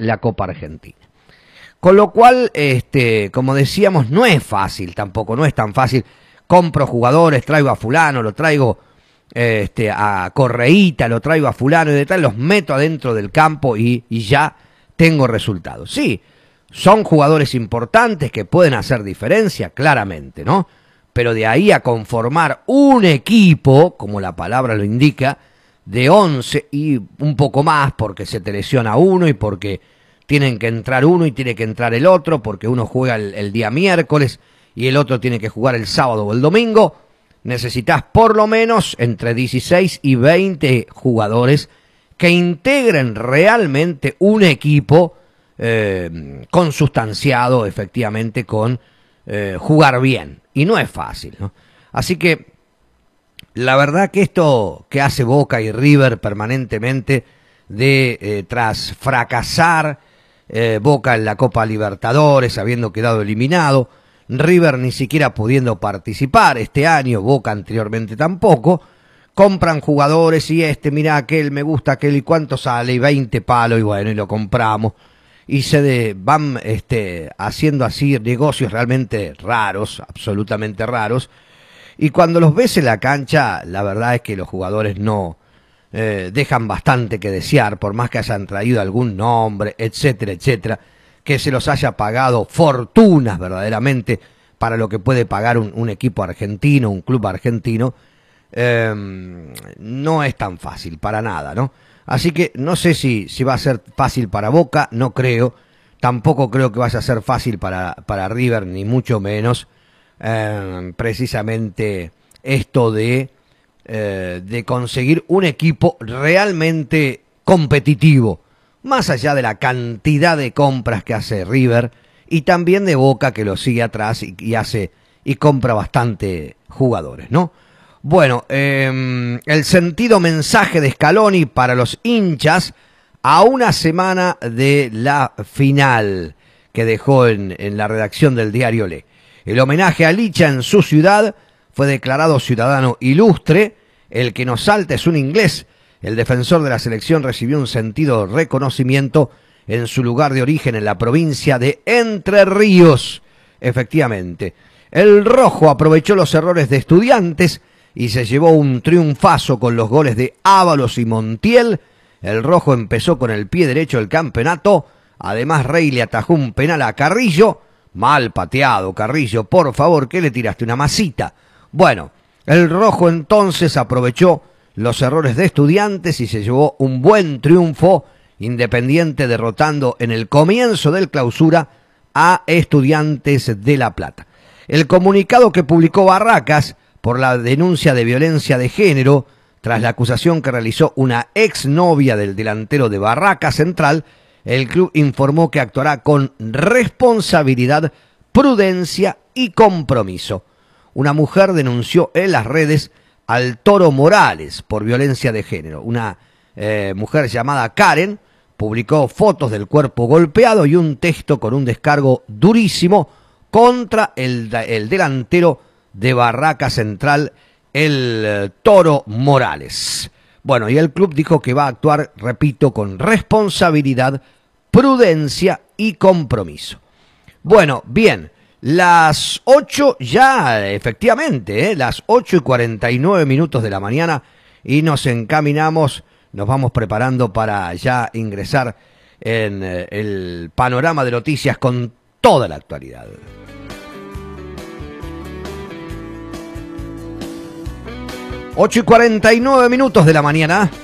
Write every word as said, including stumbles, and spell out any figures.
la Copa Argentina. Con lo cual, este, como decíamos, no es fácil tampoco, no es tan fácil. Compro jugadores, traigo a fulano, lo traigo este, a Correíta, lo traigo a fulano y de tal, los meto adentro del campo y, y ya tengo resultados. Sí, son jugadores importantes que pueden hacer diferencia, claramente, ¿no? Pero de ahí a conformar un equipo, como la palabra lo indica, de once y un poco más, porque se te lesiona uno y porque tienen que entrar uno y tiene que entrar el otro, porque uno juega el, el día miércoles y el otro tiene que jugar el sábado o el domingo, necesitas por lo menos entre dieciséis y veinte jugadores que integren realmente un equipo eh, consustanciado, efectivamente, con eh, jugar bien. Y no es fácil, ¿no? Así que la verdad que esto que hace Boca y River permanentemente de eh, tras fracasar eh, Boca en la Copa Libertadores, habiendo quedado eliminado, River ni siquiera pudiendo participar este año, Boca anteriormente tampoco, compran jugadores y este, mira aquel, me gusta aquel y cuánto sale, y veinte palos y bueno, y lo compramos. Y se de, van este, haciendo así negocios realmente raros, absolutamente raros. Y cuando los ves en la cancha, la verdad es que los jugadores no eh, dejan bastante que desear, por más que hayan traído algún nombre, etcétera, etcétera, que se los haya pagado fortunas verdaderamente para lo que puede pagar un, un equipo argentino, un club argentino. Eh, no es tan fácil, para nada, ¿no? Así que no sé si, si va a ser fácil para Boca, no creo. Tampoco creo que vaya a ser fácil para, para River, ni mucho menos. Eh, precisamente esto de, eh, de conseguir un equipo realmente competitivo, más allá de la cantidad de compras que hace River y también de Boca, que lo sigue atrás y, y hace y compra bastante jugadores, ¿no? Bueno, eh, el sentido mensaje de Scaloni para los hinchas a una semana de la final que dejó en, en la redacción del diario Le. El homenaje a Licha en su ciudad fue declarado ciudadano ilustre. El que nos salta es un inglés. El defensor de la selección recibió un sentido reconocimiento en su lugar de origen en la provincia de Entre Ríos. Efectivamente, el rojo aprovechó los errores de Estudiantes y se llevó un triunfazo con los goles de Ábalos y Montiel. El rojo empezó con el pie derecho del campeonato. Además, Rey le atajó un penal a Carrillo. Mal pateado, Carrillo, por favor, ¿qué le tiraste? ¿Una masita? Bueno, el rojo entonces aprovechó los errores de Estudiantes y se llevó un buen triunfo. Independiente derrotando en el comienzo del clausura a Estudiantes de La Plata. El comunicado que publicó Barracas por la denuncia de violencia de género, tras la acusación que realizó una exnovia del delantero de Barracas Central, el club informó que actuará con responsabilidad, prudencia y compromiso. Una mujer denunció en las redes al Toro Morales por violencia de género. Una eh, mujer llamada Karen publicó fotos del cuerpo golpeado y un texto con un descargo durísimo contra el, el delantero de Barracas Central, el eh, Toro Morales. Bueno, y el club dijo que va a actuar, repito, con responsabilidad, prudencia y compromiso. Bueno, bien, las ocho ya, efectivamente, ¿eh? las ocho y cuarenta y nueve minutos de la mañana y nos encaminamos, nos vamos preparando para ya ingresar en eh, el panorama de noticias con toda la actualidad. ocho y cuarenta y nueve minutos de la mañana.